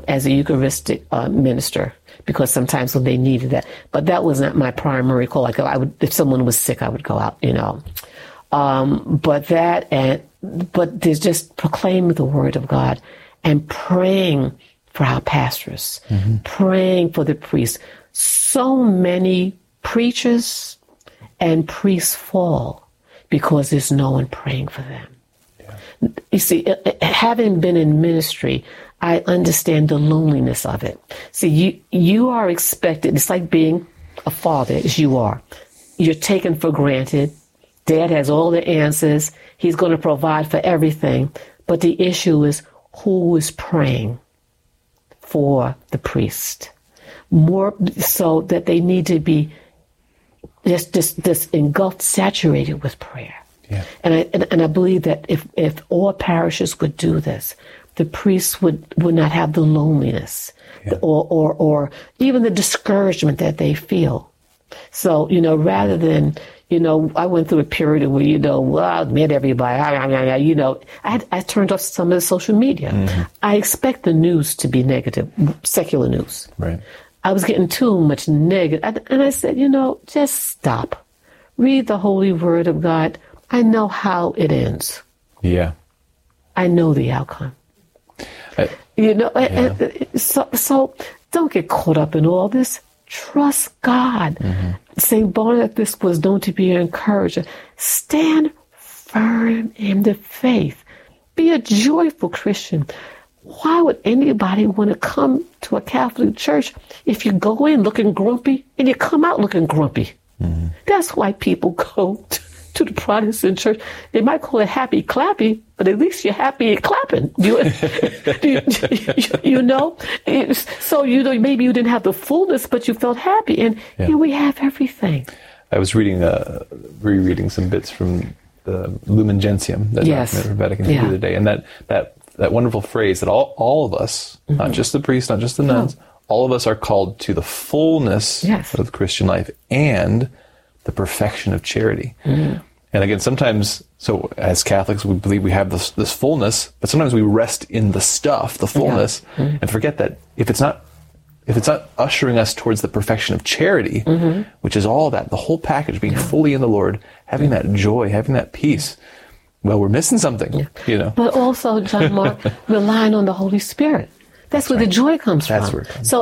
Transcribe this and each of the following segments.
as a Eucharistic minister, because sometimes when they needed that. But that was not my primary call. Like I would, if someone was sick, I would go out, But there's just proclaiming the word of God and praying for our pastors, praying for the priests. So many preachers and priests fall because there's no one praying for them. Yeah. You see, having been in ministry, I understand the loneliness of it. See, you are expected, it's like being a father, as you are. You're taken for granted. Dad has all the answers. He's going to provide for everything. But the issue is, who is praying for the priest? More so that they need to be just engulfed, saturated with prayer. Yeah. And I believe that if all parishes would do this, the priests would not have the loneliness, or even the discouragement that they feel. So, rather than, I went through a period where, I met everybody, I turned off some of the social media. Mm-hmm. I expect the news to be negative, secular news. Right. I was getting too much negative. And I said, just stop. Read the holy word of God. I know how it ends. Yeah. I know the outcome. So don't get caught up in all this. Trust God. Mm-hmm. St. Boniface was known to be an encourager. Stand firm in the faith. Be a joyful Christian. Why would anybody want to come to a Catholic church if you go in looking grumpy and you come out looking grumpy? Mm-hmm. That's why people go to the Protestant church. They might call it happy clappy, but at least you're happy and clapping. So, maybe you didn't have the fullness, but you felt happy. And here we have everything. I was rereading some bits from the Lumen Gentium that Dr. Vatican did the other day. And that wonderful phrase that all of us, mm-hmm. not just the priests, not just the nuns, all of us are called to the fullness of Christian life and the perfection of charity. Mm-hmm. And again, sometimes, so as Catholics, we believe we have this fullness, but sometimes we rest in the stuff, the fullness, and forget that if it's not ushering us towards the perfection of charity, which is all that, the whole package, being fully in the Lord, having that joy, having that peace, well, we're missing something, But also, John Mark, relying on the Holy Spirit. That's where the joy comes from. That's where it comes so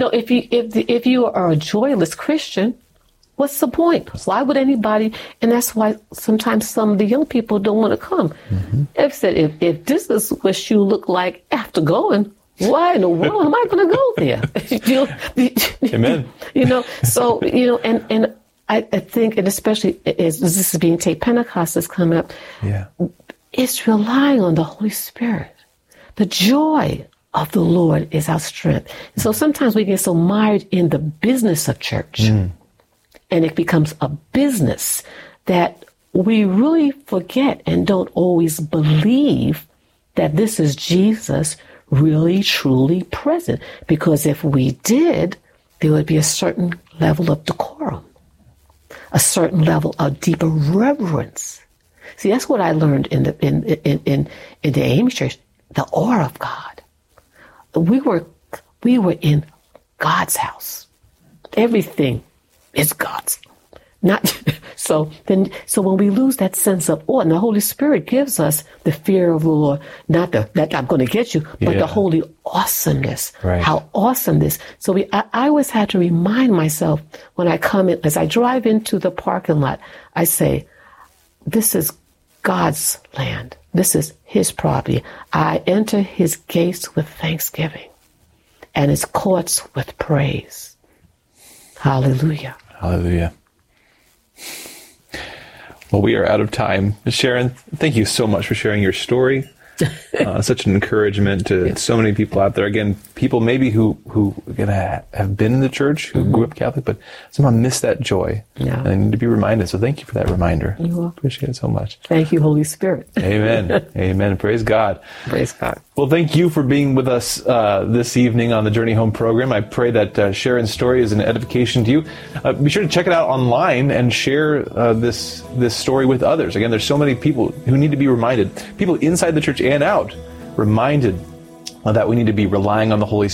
if you are a joyless Christian, what's the point? Why would anybody? And that's why sometimes some of the young people don't want to come. Mm-hmm. If this is what you look like after going, why in the world am I going to go there? Amen. So and I think, and especially as this is being taped, Pentecost has come up. Yeah, it's relying on the Holy Spirit. The joy of the Lord is our strength. And so sometimes we get so mired in the business of church. And it becomes a business that we really forget and don't always believe that this is Jesus really, truly present. Because if we did, there would be a certain level of decorum, a certain level of deeper reverence. See, that's what I learned in the AME Church, the awe of God. We were in God's house. Everything is God's. So when we lose that sense of awe, and the Holy Spirit gives us the fear of the Lord, not that I'm going to get you, but the holy awesomeness, how awesome this. So I always had to remind myself when I come in, as I drive into the parking lot, I say, this is God's land. This is his property. I enter his gates with thanksgiving and his courts with praise. Hallelujah. Hallelujah. Well, we are out of time. Sharon, thank you so much for sharing your story. Such an encouragement to so many people out there. Again, people maybe who have been in the church, who grew up Catholic, but somehow missed that joy. Yeah. And they need to be reminded. So thank you for that reminder. You're welcome. Appreciate it so much. Thank you, Holy Spirit. Amen. Amen. Praise God. Praise God. Well, thank you for being with us this evening on the Journey Home program. I pray that Sharon's story is an edification to you. Be sure to check it out online and share this story with others. Again, there's so many people who need to be reminded, people inside the church and out, reminded that we need to be relying on the Holy